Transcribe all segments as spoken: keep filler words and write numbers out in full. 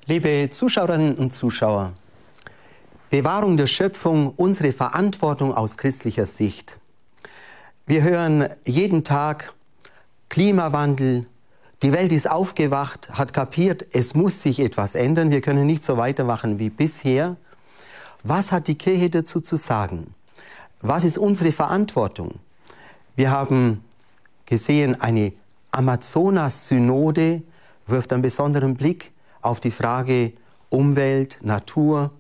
Liebe Zuschauerinnen und Zuschauer, Bewahrung der Schöpfung, unsere Verantwortung aus christlicher Sicht. Wir hören jeden Tag Klimawandel, die Welt ist aufgewacht, hat kapiert, es muss sich etwas ändern, wir können nicht so weitermachen wie bisher. Was hat die Kirche dazu zu sagen? Was ist unsere Verantwortung? Wir haben gesehen, eine Amazonas-Synode wirft einen besonderen Blick auf die Frage Umwelt, Natur.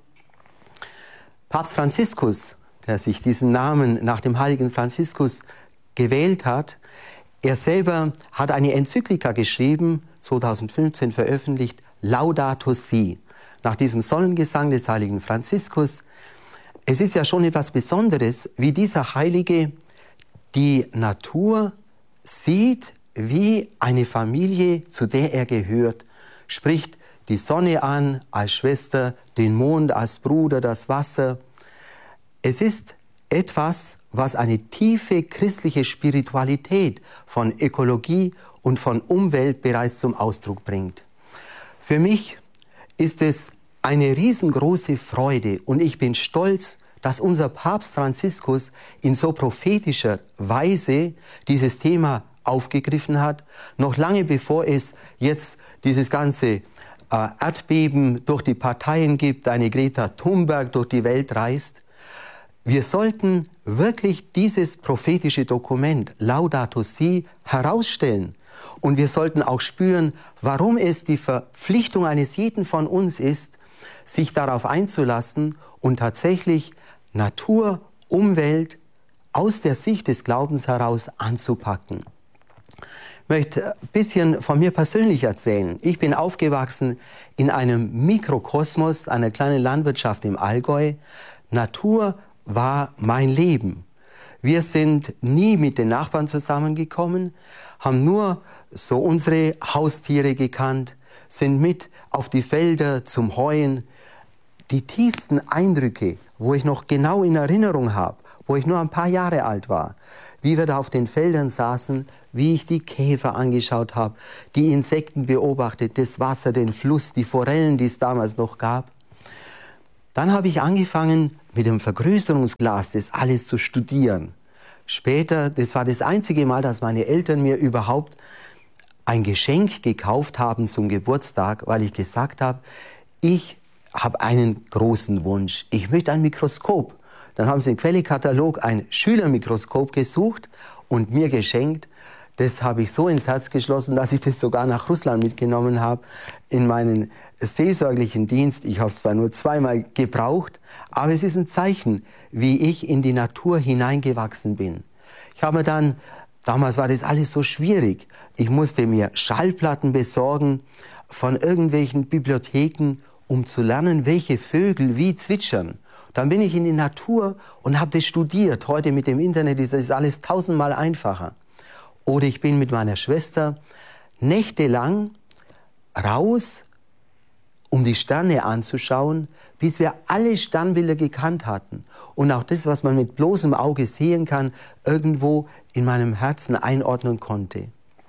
Papst Franziskus, der sich diesen Namen nach dem heiligen Franziskus gewählt hat, er selber hat eine Enzyklika geschrieben, zweitausendfünfzehn veröffentlicht, Laudato Si, nach diesem Sonnengesang des heiligen Franziskus. Es ist ja schon etwas Besonderes, wie dieser Heilige die Natur sieht wie eine Familie, zu der er gehört, spricht die Sonne an als Schwester, den Mond als Bruder, das Wasser. Es ist etwas, was eine tiefe christliche Spiritualität von Ökologie und von Umwelt bereits zum Ausdruck bringt. Für mich ist es eine riesengroße Freude und ich bin stolz, dass unser Papst Franziskus in so prophetischer Weise dieses Thema aufgegriffen hat, noch lange bevor es jetzt dieses ganze äh, Erdbeben durch die Parteien gibt, eine Greta Thunberg durch die Welt reist. Wir sollten wirklich dieses prophetische Dokument, Laudato Si, herausstellen. Und wir sollten auch spüren, warum es die Verpflichtung eines jeden von uns ist, sich darauf einzulassen und tatsächlich Natur, Umwelt aus der Sicht des Glaubens heraus anzupacken. Ich möchte ein bisschen von mir persönlich erzählen. Ich bin aufgewachsen in einem Mikrokosmos, einer kleinen Landwirtschaft im Allgäu. Natur war mein Leben. Wir sind nie mit den Nachbarn zusammengekommen, haben nur so unsere Haustiere gekannt, sind mit auf die Felder zum Heuen. Die tiefsten Eindrücke, wo ich noch genau in Erinnerung habe, wo ich nur ein paar Jahre alt war, wie wir da auf den Feldern saßen, wie ich die Käfer angeschaut habe, die Insekten beobachtet, das Wasser, den Fluss, die Forellen, die es damals noch gab. Dann habe ich angefangen, mit dem Vergrößerungsglas das alles zu studieren. Später, das war das einzige Mal, dass meine Eltern mir überhaupt ein Geschenk gekauft haben zum Geburtstag, weil ich gesagt habe, ich habe einen großen Wunsch. Ich möchte ein Mikroskop. Dann haben sie im Quellekatalog ein Schülermikroskop gesucht und mir geschenkt. Das habe ich so ins Herz geschlossen, dass ich das sogar nach Russland mitgenommen habe in meinen seelsorglichen Dienst. Ich habe es zwar nur zweimal gebraucht, aber es ist ein Zeichen, wie ich in die Natur hineingewachsen bin. Ich habe mir dann, damals war das alles so schwierig, ich musste mir Schallplatten besorgen von irgendwelchen Bibliotheken, um zu lernen, welche Vögel wie zwitschern. Dann bin ich in die Natur und habe das studiert. Heute mit dem Internet ist das alles tausendmal einfacher. Oder ich bin mit meiner Schwester nächtelang raus, um die Sterne anzuschauen, bis wir alle Sternbilder gekannt hatten. Und auch das, was man mit bloßem Auge sehen kann, irgendwo in meinem Herzen einordnen konnte.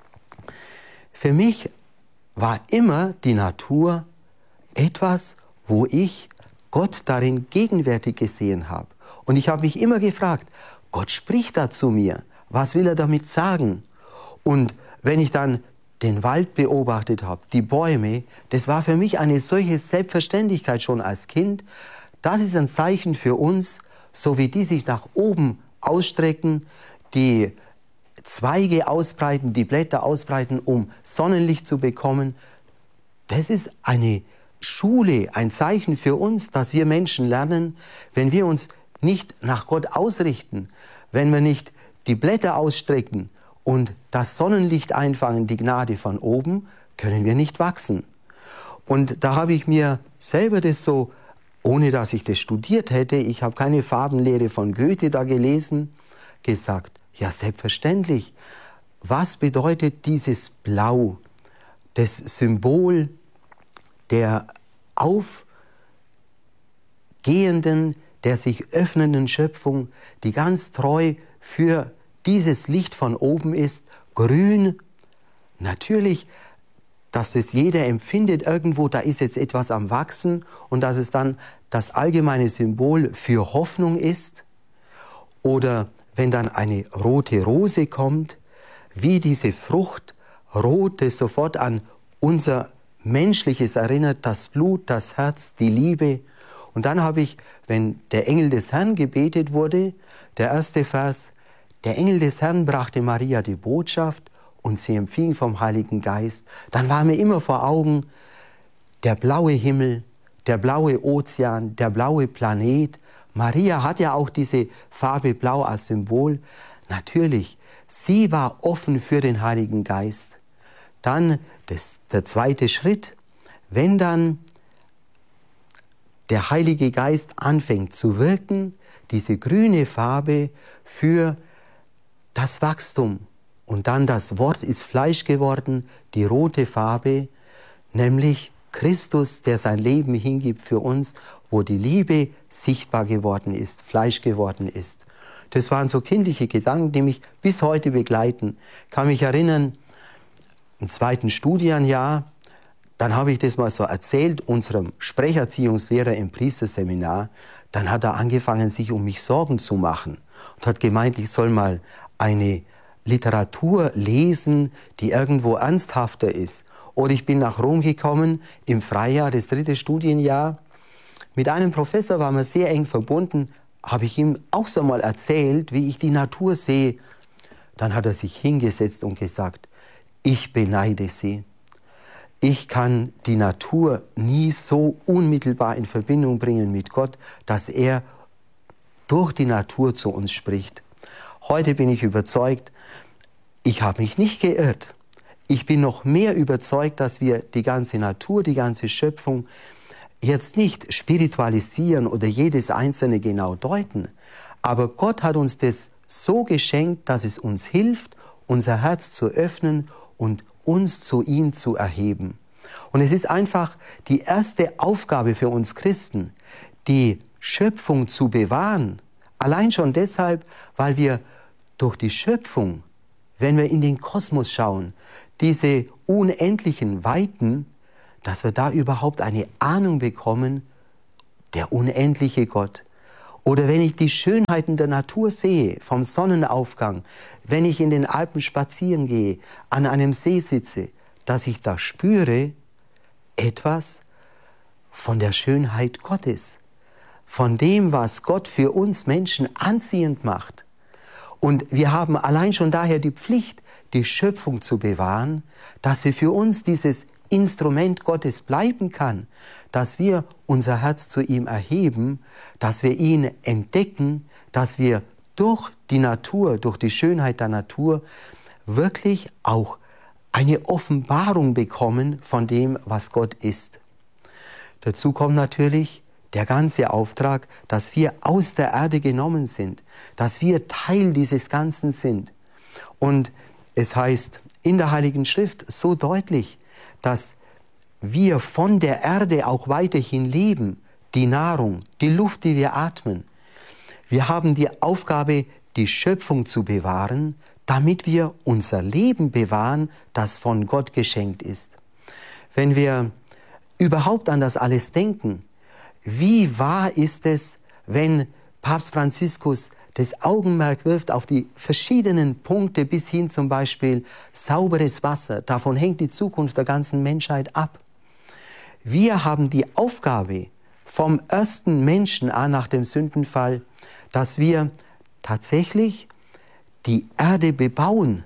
Für mich war immer die Natur etwas, wo ich Gott darin gegenwärtig gesehen habe. Und ich habe mich immer gefragt, Gott spricht da zu mir. Was will er damit sagen? Und wenn ich dann den Wald beobachtet habe, die Bäume, das war für mich eine solche Selbstverständlichkeit schon als Kind. Das ist ein Zeichen für uns, so wie die sich nach oben ausstrecken, die Zweige ausbreiten, die Blätter ausbreiten, um Sonnenlicht zu bekommen. Das ist eine Schule, ein Zeichen für uns, dass wir Menschen lernen, wenn wir uns nicht nach Gott ausrichten, wenn wir nicht die Blätter ausstrecken und das Sonnenlicht einfangen, die Gnade von oben, können wir nicht wachsen. Und da habe ich mir selber das so, ohne dass ich das studiert hätte, ich habe keine Farbenlehre von Goethe da gelesen, gesagt, ja selbstverständlich, was bedeutet dieses Blau, das Symbol der aufgehenden, der sich öffnenden Schöpfung, die ganz treu für dieses Licht von oben ist, grün. Natürlich dass es jeder empfindet, irgendwo, da ist jetzt etwas am Wachsen und dass es dann das allgemeine Symbol für Hoffnung ist. Oder wenn dann eine rote Rose kommt, wie diese Frucht rot, das sofort an unser Menschliches erinnert, das Blut, das Herz, die Liebe. Und dann habe ich, wenn der Engel des Herrn gebetet wurde, der erste Vers, der Engel des Herrn brachte Maria die Botschaft und sie empfing vom Heiligen Geist. Dann war mir immer vor Augen der blaue Himmel, der blaue Ozean, der blaue Planet. Maria hat ja auch diese Farbe Blau als Symbol. Natürlich, sie war offen für den Heiligen Geist. Dann das, der zweite Schritt, wenn dann der Heilige Geist anfängt zu wirken, diese grüne Farbe für das Wachstum. Und dann das Wort ist Fleisch geworden, die rote Farbe, nämlich Christus, der sein Leben hingibt für uns, wo die Liebe sichtbar geworden ist, Fleisch geworden ist. Das waren so kindliche Gedanken, die mich bis heute begleiten. Ich kann mich erinnern, im zweiten Studienjahr, dann habe ich das mal so erzählt, unserem Sprecherziehungslehrer im Priesterseminar. Dann hat er angefangen, sich um mich Sorgen zu machen und hat gemeint, ich soll mal eine Literatur lesen, die irgendwo ernsthafter ist. Oder ich bin nach Rom gekommen im Freijahr, das dritte Studienjahr. Mit einem Professor waren wir sehr eng verbunden, habe ich ihm auch so mal erzählt, wie ich die Natur sehe. Dann hat er sich hingesetzt und gesagt, ich beneide Sie. Ich kann die Natur nie so unmittelbar in Verbindung bringen mit Gott, dass er durch die Natur zu uns spricht. Heute bin ich überzeugt, ich habe mich nicht geirrt. Ich bin noch mehr überzeugt, dass wir die ganze Natur, die ganze Schöpfung jetzt nicht spiritualisieren oder jedes Einzelne genau deuten. Aber Gott hat uns das so geschenkt, dass es uns hilft, unser Herz zu öffnen und uns zu ihm zu erheben. Und es ist einfach die erste Aufgabe für uns Christen, die Schöpfung zu bewahren. Allein schon deshalb, weil wir durch die Schöpfung, wenn wir in den Kosmos schauen, diese unendlichen Weiten, dass wir da überhaupt eine Ahnung bekommen, der unendliche Gott. Oder wenn ich die Schönheiten der Natur sehe, vom Sonnenaufgang, wenn ich in den Alpen spazieren gehe, an einem See sitze, dass ich da spüre etwas von der Schönheit Gottes, von dem, was Gott für uns Menschen anziehend macht. Und wir haben allein schon daher die Pflicht, die Schöpfung zu bewahren, dass sie für uns dieses Instrument Gottes bleiben kann, dass wir unser Herz zu ihm erheben, dass wir ihn entdecken, dass wir durch die Natur, durch die Schönheit der Natur wirklich auch eine Offenbarung bekommen von dem, was Gott ist. Dazu kommt natürlich der ganze Auftrag, dass wir aus der Erde genommen sind, dass wir Teil dieses Ganzen sind. Und es heißt in der Heiligen Schrift so deutlich, dass wir von der Erde auch weiterhin leben, die Nahrung, die Luft, die wir atmen. Wir haben die Aufgabe, die Schöpfung zu bewahren, damit wir unser Leben bewahren, das von Gott geschenkt ist. Wenn wir überhaupt an das alles denken, wie wahr ist es, wenn Papst Franziskus das Augenmerk wirft auf die verschiedenen Punkte bis hin zum Beispiel sauberes Wasser. Davon hängt die Zukunft der ganzen Menschheit ab. Wir haben die Aufgabe vom ersten Menschen an nach dem Sündenfall, dass wir tatsächlich die Erde bebauen.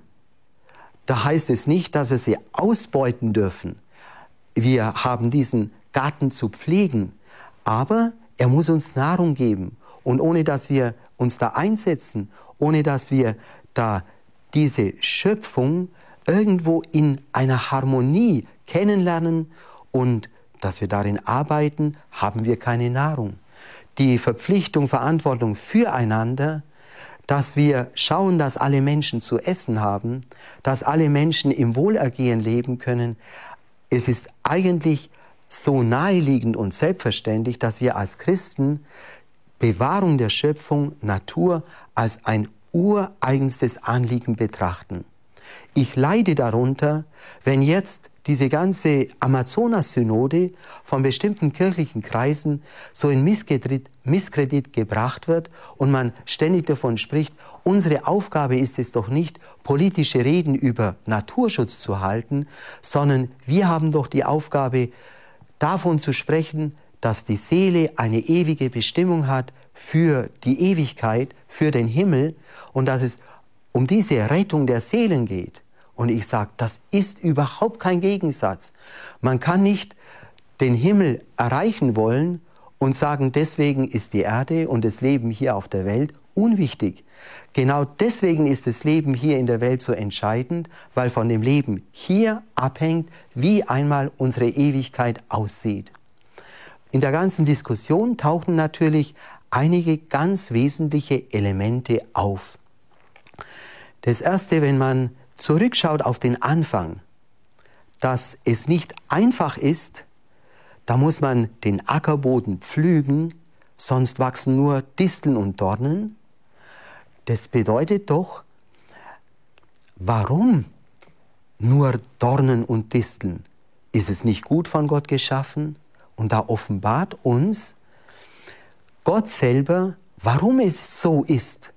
Da heißt es nicht, dass wir sie ausbeuten dürfen. Wir haben diesen Garten zu pflegen, aber er muss uns Nahrung geben. Und ohne dass wir uns da einsetzen, ohne dass wir da diese Schöpfung irgendwo in einer Harmonie kennenlernen und dass wir darin arbeiten, haben wir keine Nahrung. Die Verpflichtung, Verantwortung füreinander, dass wir schauen, dass alle Menschen zu essen haben, dass alle Menschen im Wohlergehen leben können. Es ist eigentlich so naheliegend und selbstverständlich, dass wir als Christen Bewahrung der Schöpfung, Natur als ein ureigenstes Anliegen betrachten. Ich leide darunter, wenn jetzt diese ganze Amazonas-Synode von bestimmten kirchlichen Kreisen so in Misskredit, Misskredit gebracht wird und man ständig davon spricht, unsere Aufgabe ist es doch nicht, politische Reden über Naturschutz zu halten, sondern wir haben doch die Aufgabe, davon zu sprechen, dass die Seele eine ewige Bestimmung hat für die Ewigkeit, für den Himmel und dass es um diese Rettung der Seelen geht. Und ich sage, das ist überhaupt kein Gegensatz. Man kann nicht den Himmel erreichen wollen und sagen, deswegen ist die Erde und das Leben hier auf der Welt unwichtig. Genau deswegen ist das Leben hier in der Welt so entscheidend, weil von dem Leben hier abhängt, wie einmal unsere Ewigkeit aussieht. In der ganzen Diskussion tauchen natürlich einige ganz wesentliche Elemente auf. Das erste, wenn man zurückschaut auf den Anfang, dass es nicht einfach ist, da muss man den Ackerboden pflügen, sonst wachsen nur Disteln und Dornen. Das bedeutet doch, warum nur Dornen und Disteln? Ist es nicht gut von Gott geschaffen? Und da offenbart uns Gott selber, warum es so ist.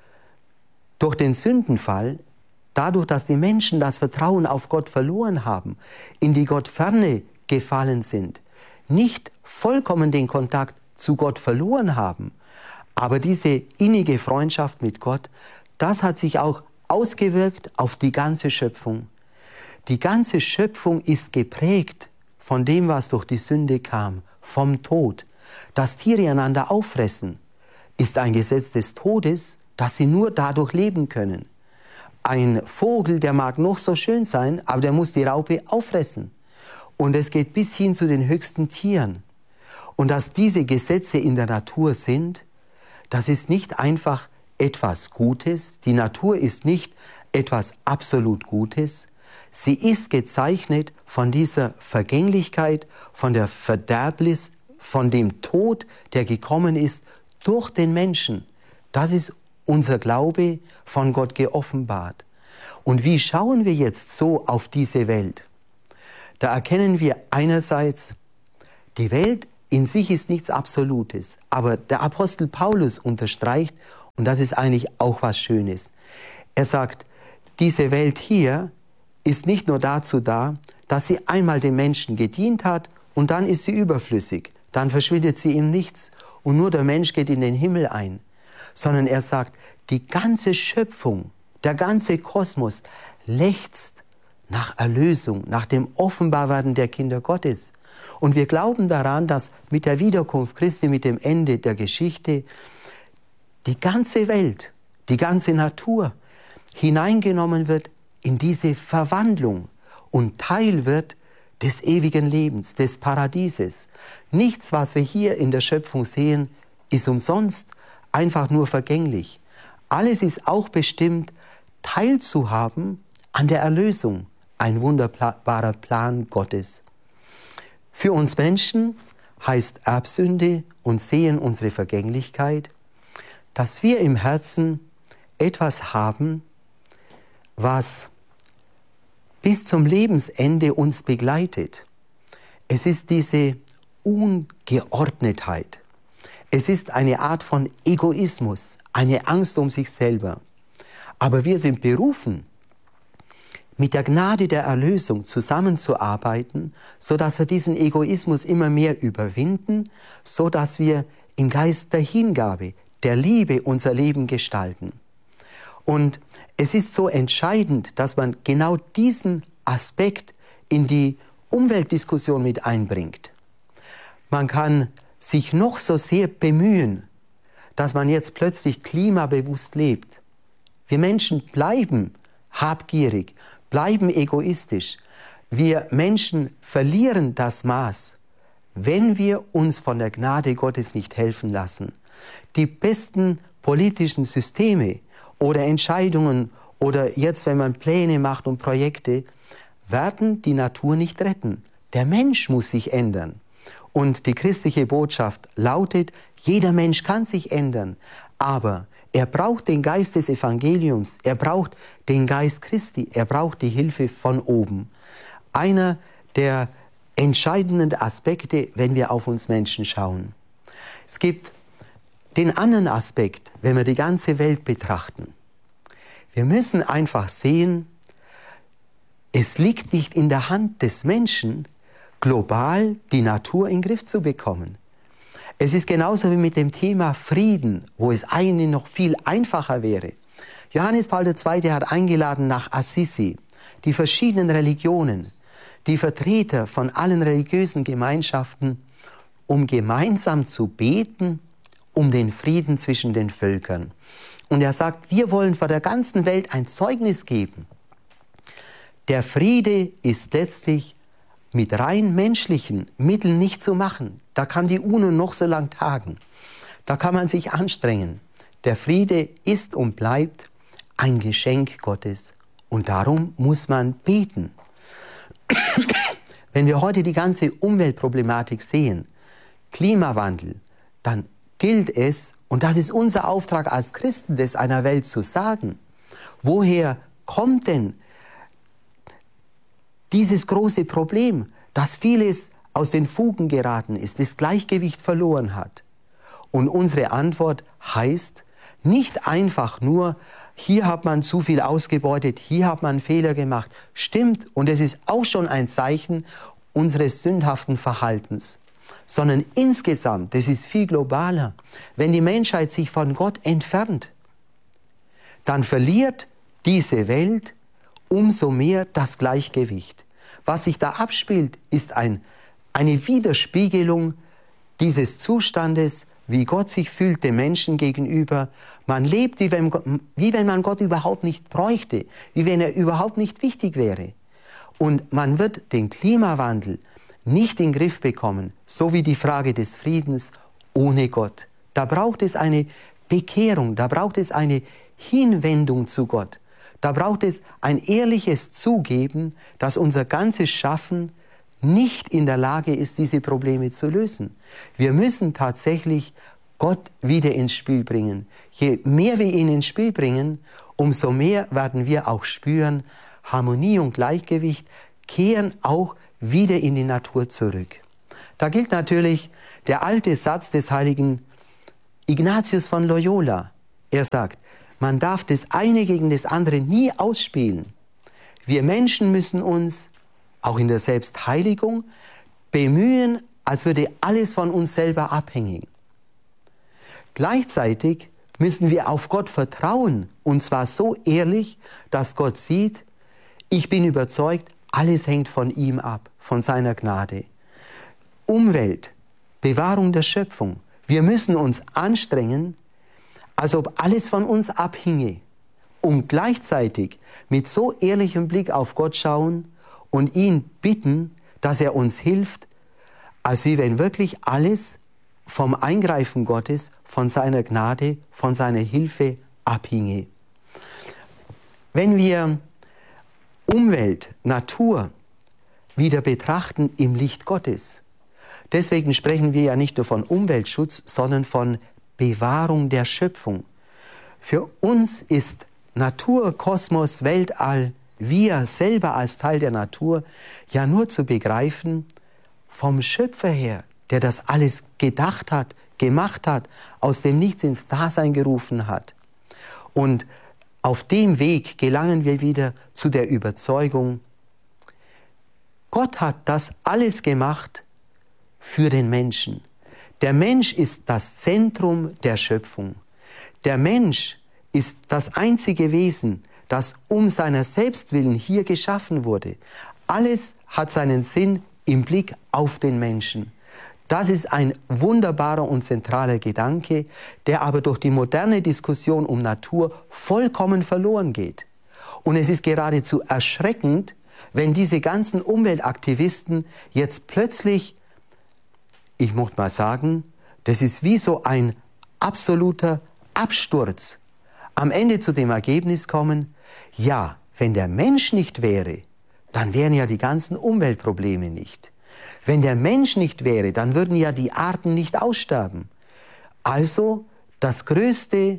Durch den Sündenfall, dadurch, dass die Menschen das Vertrauen auf Gott verloren haben, in die Gottferne gefallen sind, nicht vollkommen den Kontakt zu Gott verloren haben, aber diese innige Freundschaft mit Gott, das hat sich auch ausgewirkt auf die ganze Schöpfung. Die ganze Schöpfung ist geprägt von dem, was durch die Sünde kam, vom Tod. Dass Tiere einander auffressen, ist ein Gesetz des Todes, dass sie nur dadurch leben können. Ein Vogel, der mag noch so schön sein, aber der muss die Raupe auffressen. Und es geht bis hin zu den höchsten Tieren. Und dass diese Gesetze in der Natur sind, das ist nicht einfach etwas Gutes. Die Natur ist nicht etwas absolut Gutes. Sie ist gezeichnet von dieser Vergänglichkeit, von der Verderbnis, von dem Tod, der gekommen ist durch den Menschen. Das ist unser Glaube von Gott geoffenbart. Und wie schauen wir jetzt so auf diese Welt? Da erkennen wir einerseits, die Welt in sich ist nichts Absolutes, aber der Apostel Paulus unterstreicht, und das ist eigentlich auch was Schönes. Er sagt, diese Welt hier ist nicht nur dazu da, dass sie einmal dem Menschen gedient hat und dann ist sie überflüssig, dann verschwindet sie im Nichts und nur der Mensch geht in den Himmel ein. Sondern er sagt, die ganze Schöpfung, der ganze Kosmos lechzt nach Erlösung, nach dem Offenbarwerden der Kinder Gottes. Und wir glauben daran, dass mit der Wiederkunft Christi, mit dem Ende der Geschichte, die ganze Welt, die ganze Natur hineingenommen wird in diese Verwandlung und Teil wird des ewigen Lebens, des Paradieses. Nichts, was wir hier in der Schöpfung sehen, ist umsonst, einfach nur vergänglich. Alles ist auch bestimmt, teilzuhaben an der Erlösung, ein wunderbarer Plan Gottes. Für uns Menschen heißt Erbsünde und Sehen unsere Vergänglichkeit, dass wir im Herzen etwas haben, was bis zum Lebensende uns begleitet. Es ist diese Ungeordnetheit. Es ist eine Art von Egoismus, eine Angst um sich selber. Aber wir sind berufen, mit der Gnade der Erlösung zusammenzuarbeiten, sodass wir diesen Egoismus immer mehr überwinden, sodass wir im Geist der Hingabe, der Liebe unser Leben gestalten. Und es ist so entscheidend, dass man genau diesen Aspekt in die Umweltdiskussion mit einbringt. Man kann sich noch so sehr bemühen, dass man jetzt plötzlich klimabewusst lebt. Wir Menschen bleiben habgierig, bleiben egoistisch. Wir Menschen verlieren das Maß, wenn wir uns von der Gnade Gottes nicht helfen lassen. Die besten politischen Systeme oder Entscheidungen oder jetzt, wenn man Pläne macht und Projekte, werden die Natur nicht retten. Der Mensch muss sich ändern. Und die christliche Botschaft lautet, jeder Mensch kann sich ändern, aber er braucht den Geist des Evangeliums, er braucht den Geist Christi, er braucht die Hilfe von oben. einer der entscheidenden Aspekte, wenn wir auf uns Menschen schauen. Es gibt den anderen Aspekt, wenn wir die ganze Welt betrachten. Wir müssen einfach sehen, es liegt nicht in der Hand des Menschen, global die Natur in den Griff zu bekommen. Es ist genauso wie mit dem Thema Frieden, wo es eigentlich noch viel einfacher wäre. Johannes Paul der Zweite hat eingeladen nach Assisi, die verschiedenen Religionen, die Vertreter von allen religiösen Gemeinschaften, um gemeinsam zu beten, um den Frieden zwischen den Völkern. Und er sagt, wir wollen vor der ganzen Welt ein Zeugnis geben. Der Friede ist letztlich mit rein menschlichen Mitteln nicht zu machen. Da kann die UNO noch so lang tagen. Da kann man sich anstrengen. Der Friede ist und bleibt ein Geschenk Gottes. Und darum muss man beten. Wenn wir heute die ganze Umweltproblematik sehen, Klimawandel, dann gilt es, und das ist unser Auftrag als Christen, das einer Welt zu sagen, woher kommt denn dieses große Problem, dass vieles aus den Fugen geraten ist, das Gleichgewicht verloren hat? Und unsere Antwort heißt nicht einfach nur, hier hat man zu viel ausgebeutet, hier hat man einen Fehler gemacht. Stimmt, und es ist auch schon ein Zeichen unseres sündhaften Verhaltens. Sondern insgesamt, das ist viel globaler, wenn die Menschheit sich von Gott entfernt, dann verliert diese Welt umso mehr das Gleichgewicht. Was sich da abspielt, ist ein, eine Widerspiegelung dieses Zustandes, wie Gott sich fühlt dem Menschen gegenüber. Man lebt, wie wenn, wie wenn man Gott überhaupt nicht bräuchte, wie wenn er überhaupt nicht wichtig wäre. Und man wird den Klimawandel nicht in den Griff bekommen, so wie die Frage des Friedens ohne Gott. Da braucht es eine Bekehrung, da braucht es eine Hinwendung zu Gott. Da braucht es ein ehrliches Zugeben, dass unser ganzes Schaffen nicht in der Lage ist, diese Probleme zu lösen. Wir müssen tatsächlich Gott wieder ins Spiel bringen. Je mehr wir ihn ins Spiel bringen, umso mehr werden wir auch spüren, Harmonie und Gleichgewicht kehren auch wieder in die Natur zurück. Da gilt natürlich der alte Satz des heiligen Ignatius von Loyola. Er sagt, man darf das eine gegen das andere nie ausspielen. Wir Menschen müssen uns, auch in der Selbstheiligung, bemühen, als würde alles von uns selber abhängen. Gleichzeitig müssen wir auf Gott vertrauen, und zwar so ehrlich, dass Gott sieht, ich bin überzeugt, alles hängt von ihm ab, von seiner Gnade. Umwelt, Bewahrung der Schöpfung. Wir müssen uns anstrengen, als ob alles von uns abhinge, und gleichzeitig mit so ehrlichem Blick auf Gott schauen und ihn bitten, dass er uns hilft, als wie wenn wirklich alles vom Eingreifen Gottes, von seiner Gnade, von seiner Hilfe abhinge. Wenn wir Umwelt, Natur wieder betrachten im Licht Gottes, deswegen sprechen wir ja nicht nur von Umweltschutz, sondern von Bewahrung der Schöpfung. Für uns ist Natur, Kosmos, Weltall, wir selber als Teil der Natur ja nur zu begreifen vom Schöpfer her, der das alles gedacht hat, gemacht hat, aus dem Nichts ins Dasein gerufen hat. Und auf dem Weg gelangen wir wieder zu der Überzeugung, Gott hat das alles gemacht für den Menschen. Der Mensch ist das Zentrum der Schöpfung. Der Mensch ist das einzige Wesen, das um seiner selbst willen hier geschaffen wurde. Alles hat seinen Sinn im Blick auf den Menschen. Das ist ein wunderbarer und zentraler Gedanke, der aber durch die moderne Diskussion um Natur vollkommen verloren geht. Und es ist geradezu erschreckend, wenn diese ganzen Umweltaktivisten jetzt plötzlich, ich möchte mal sagen, das ist wie so ein absoluter Absturz, am Ende zu dem Ergebnis kommen, ja, wenn der Mensch nicht wäre, dann wären ja die ganzen Umweltprobleme nicht. Wenn der Mensch nicht wäre, dann würden ja die Arten nicht aussterben. Also das größte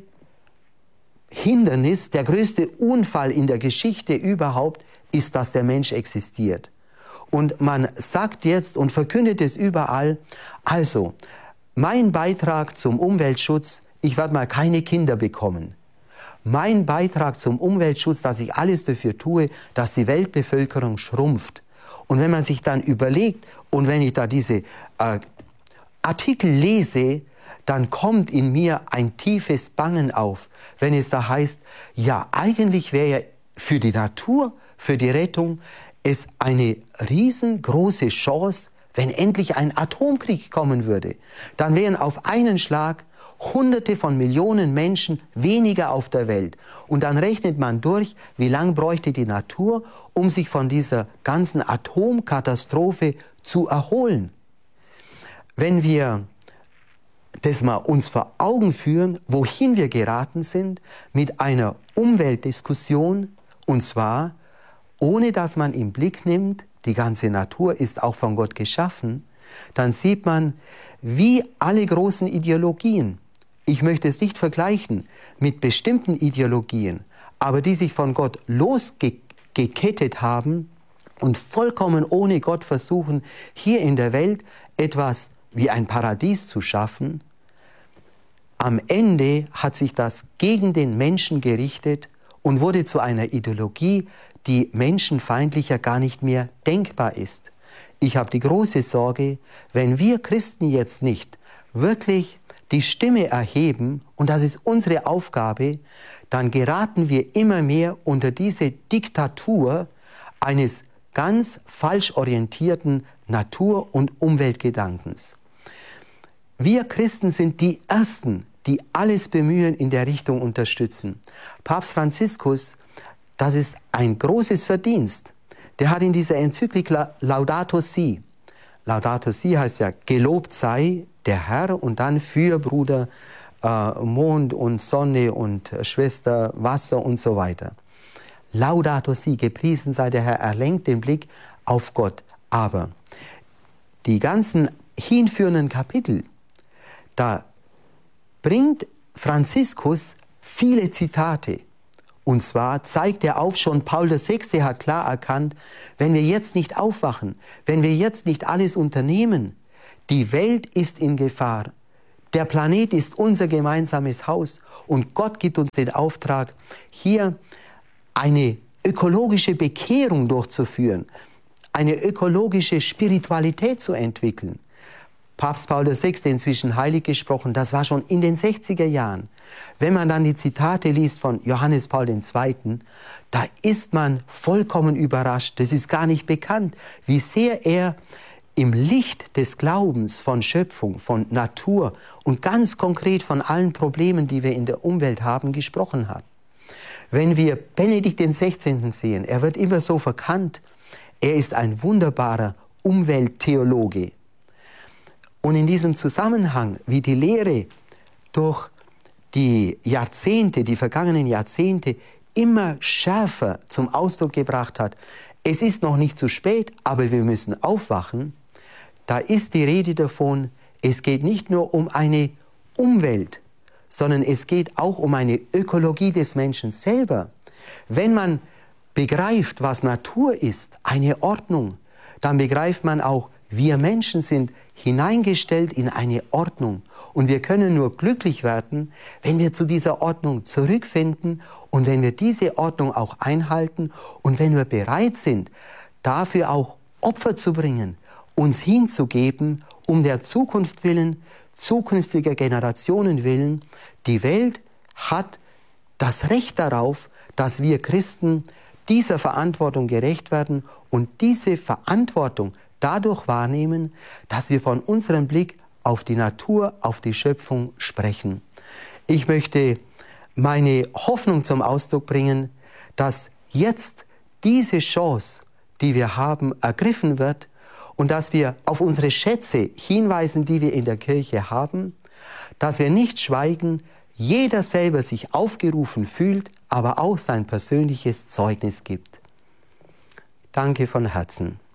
Hindernis, der größte Unfall in der Geschichte überhaupt ist, dass der Mensch existiert. und man sagt jetzt und verkündet es überall, also mein Beitrag zum Umweltschutz, ich werde mal keine Kinder bekommen. Mein Beitrag zum Umweltschutz, dass ich alles dafür tue, dass die Weltbevölkerung schrumpft. Und wenn man sich dann überlegt, und wenn ich da diese äh, Artikel lese, dann kommt in mir ein tiefes Bangen auf, wenn es da heißt, ja, eigentlich wäre ja für die Natur, für die Rettung, es eine riesengroße Chance, wenn endlich ein Atomkrieg kommen würde. Dann wären auf einen Schlag Hunderte von Millionen Menschen weniger auf der Welt. Und dann rechnet man durch, wie lange bräuchte die Natur, um sich von dieser ganzen Atomkatastrophe zu erholen. Wenn wir das mal uns vor Augen führen, wohin wir geraten sind mit einer Umweltdiskussion, und zwar ohne dass man im Blick nimmt, die ganze Natur ist auch von Gott geschaffen, dann sieht man, wie alle großen Ideologien, ich möchte es nicht vergleichen mit bestimmten Ideologien, aber die sich von Gott losgekettet haben und vollkommen ohne Gott versuchen, hier in der Welt etwas wie ein Paradies zu schaffen, am Ende hat sich das gegen den Menschen gerichtet und wurde zu einer Ideologie, die menschenfeindlicher gar nicht mehr denkbar ist. Ich habe die große Sorge, wenn wir Christen jetzt nicht wirklich die Stimme erheben, und das ist unsere Aufgabe, dann geraten wir immer mehr unter diese Diktatur eines ganz falsch orientierten Natur- und Umweltgedankens. Wir Christen sind die Ersten, die alles Bemühen in der Richtung unterstützen. Papst Franziskus, das ist ein großes Verdienst. Der hat in dieser Enzyklik Laudato Si, Laudato Si heißt ja, gelobt sei der Herr, und dann für Bruder äh, Mond und Sonne und äh, Schwester Wasser und so weiter. Laudato Si, gepriesen sei der Herr, er lenkt den Blick auf Gott. Aber die ganzen hinführenden Kapitel, da bringt Franziskus viele Zitate. Und zwar zeigt er auf, schon Paul der Sechste hat klar erkannt, wenn wir jetzt nicht aufwachen, wenn wir jetzt nicht alles unternehmen, die Welt ist in Gefahr. Der Planet ist unser gemeinsames Haus und Gott gibt uns den Auftrag, hier eine ökologische Bekehrung durchzuführen, eine ökologische Spiritualität zu entwickeln. Papst Paul der Sechste, inzwischen heilig gesprochen, das war schon in den sechziger Jahren. Wenn man dann die Zitate liest von Johannes Paul der Zweite., da ist man vollkommen überrascht. Das ist gar nicht bekannt, wie sehr er im Licht des Glaubens von Schöpfung, von Natur und ganz konkret von allen Problemen, die wir in der Umwelt haben, gesprochen hat. Wenn wir Benedikt den Sechzehnten sehen, er wird immer so verkannt, er ist ein wunderbarer Umwelttheologe. Und in diesem Zusammenhang, wie die Lehre durch die Jahrzehnte, die vergangenen Jahrzehnte, immer schärfer zum Ausdruck gebracht hat, es ist noch nicht zu spät, aber wir müssen aufwachen, da ist die Rede davon, es geht nicht nur um eine Umwelt, sondern es geht auch um eine Ökologie des Menschen selber. Wenn man begreift, was Natur ist, eine Ordnung, dann begreift man auch, wir Menschen sind hineingestellt in eine Ordnung. Und wir können nur glücklich werden, wenn wir zu dieser Ordnung zurückfinden und wenn wir diese Ordnung auch einhalten und wenn wir bereit sind, dafür auch Opfer zu bringen, uns hinzugeben, um der Zukunft willen, zukünftiger Generationen willen. Die Welt hat das Recht darauf, dass wir Christen dieser Verantwortung gerecht werden und diese Verantwortung dadurch wahrnehmen, dass wir von unserem Blick auf die Natur, auf die Schöpfung sprechen. Ich möchte meine Hoffnung zum Ausdruck bringen, dass jetzt diese Chance, die wir haben, ergriffen wird und dass wir auf unsere Schätze hinweisen, die wir in der Kirche haben, dass wir nicht schweigen, jeder selber sich aufgerufen fühlt, aber auch sein persönliches Zeugnis gibt. Danke von Herzen.